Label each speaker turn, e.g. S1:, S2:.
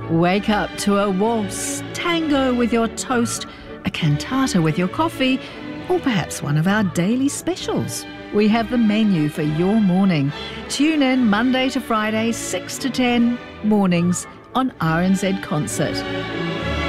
S1: Wake up to a waltz, tango with your toast, a cantata with your coffee, or perhaps one of our daily specials. We have the menu for your morning. Tune in Monday to Friday, 6 to 10, mornings on RNZ Concert.